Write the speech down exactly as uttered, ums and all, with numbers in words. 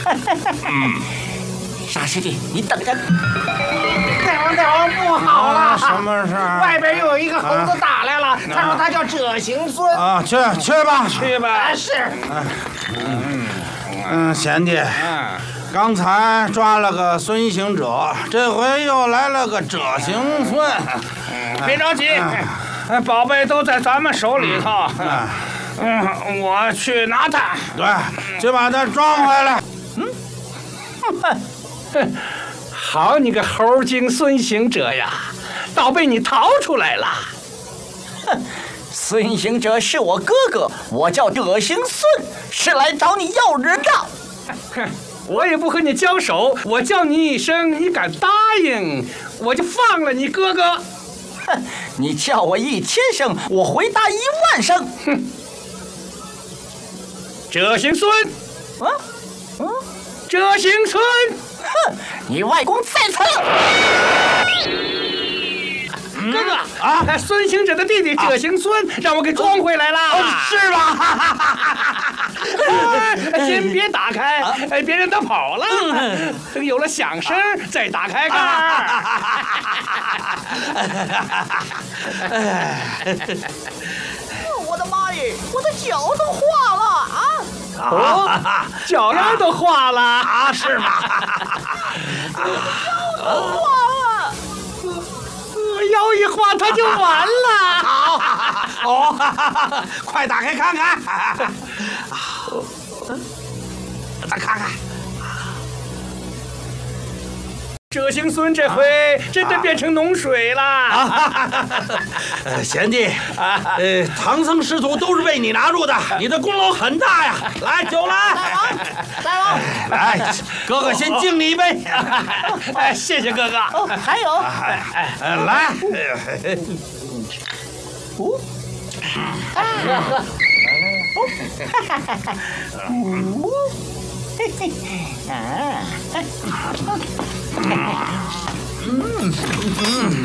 嗯，傻师弟，你等着。 大王，大王，不好了！ 啊、什么事儿？ 外边又有一个猴子打来了，啊、他说他叫者行孙。 啊，去去吧，去吧。 啊，是。 嗯嗯，贤弟。嗯。刚才抓了个孙行者，这回又来了个者行孙。 嗯、别着急，嗯、宝贝都在咱们手里头。嗯，嗯我去拿它。 对，去把它装回来。 嗯，哼，好你个猴精孙行者呀，倒被你逃出来了。 哼，孙行者是我哥哥，我叫者行孙，是来找你要人的。 哼。我也不和你交手，我叫你一声，你敢答应，我就放了你哥哥。 哼，你叫我一千声，我回答一万声。 哼，者行孙， 啊，嗯， 者行孙， 哼，你外公在此。 嗯、哥哥啊，孙行者的弟弟者行孙，啊、让我给装回来了， 哦、是吧？先别打开，哎，别让他跑了。等有了响声再打开盖儿。 我的妈耶！我的脚都化了啊！ 哦，脚丫都化了啊？是吗？ 腰都化了。 腰一化，它就完了。 好，哦，快打开看看。咱看看， 者行孙这回真的变成脓水了。 呃，贤弟，呃，唐僧师徒都是被你拿住的，你的功劳很大呀！来，酒来。 大王，大王， 来，哥哥先敬你一杯。 哎，谢谢哥哥。 哦，还有， 哎，来。 哦，喝喝。哈哈哈哈！哦，嘿嘿，啊，嗯嗯。